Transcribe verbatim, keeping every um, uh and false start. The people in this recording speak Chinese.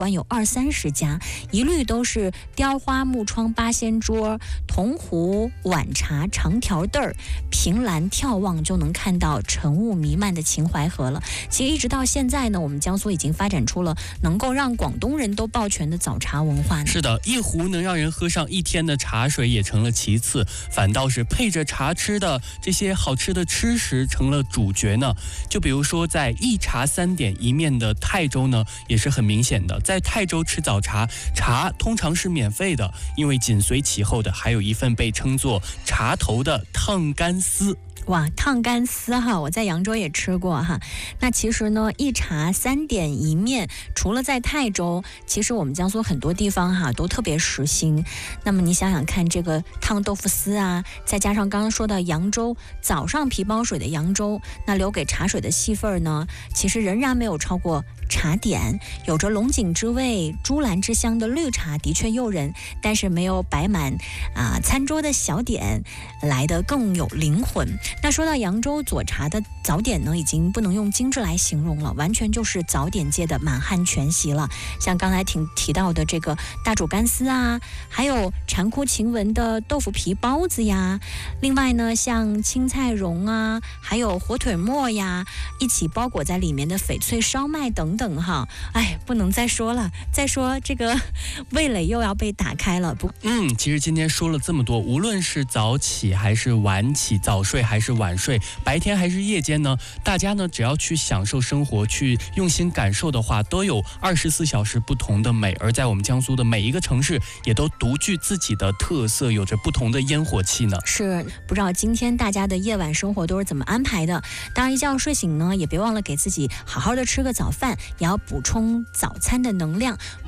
湾有二三十家，一律都是雕花木窗八仙桌、铜壶碗茶长条凳儿，凭栏眺望就能看到晨雾弥漫的秦淮河了。其实一直到现在呢，我们江苏已经发展出了能够让广东人都抱拳的早茶文化呢。 是的，一壶能让人喝上一天的茶水也成了其次，反倒是配着茶吃的这些好吃的吃食成了主角呢。就比如说在一茶三点一面的泰州呢，也是很明显的。在泰州吃早茶，茶通常是免费的，因为紧随其后的还有一份被称作茶头的烫干丝。 哇，烫干丝哈，我在扬州也吃过哈。那其实呢，一茶三点一面，除了在泰州，其实我们江苏很多地方哈都特别时兴。那么你想想看，这个烫豆腐丝啊，再加上刚刚说到扬州早上皮包水的扬州，那留给茶水的戏份呢，其实仍然没有超过茶点。有着龙井之味、珠兰之香的绿茶的确诱人，但是没有摆满啊、呃、餐桌的小点来得更有灵魂。那说到扬州佐茶的早点呢，已经不能用精致来形容了，完全就是早点界的满汉全席了。像刚才提提到的这个大煮干丝啊，还有禅窟晴雯的豆腐皮包子呀，另外呢，像青菜蓉啊，还有火腿末呀，一起包裹在里面的翡翠烧麦等等哈。哎，不能再说了，再说这个味蕾又要被打开了。不， 嗯，其实今天说了这么多，无论是早起还是晚起，早睡还是晚睡，白天还是夜间呢，大家呢只要去享受生活，去用心感受的话，都有二十四小时不同的美。而在我们江苏的每一个城市，也都独具自己的特色，有着不同的烟火气呢。 是，不知道今天大家的夜晚生活都是怎么安排的？当然，一觉睡醒呢，也别忘了给自己好好的吃个早饭，也要补充早餐的能量。